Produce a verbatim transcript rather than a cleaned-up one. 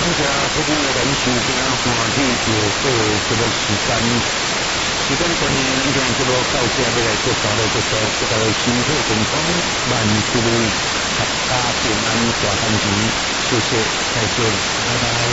谢服务人收听欢喜就做节目时间，时间关系，咱今节目到这要来做交流，做做做个辛苦健康，万事如意，阖家平安，大汉钱，谢谢，再见，拜拜。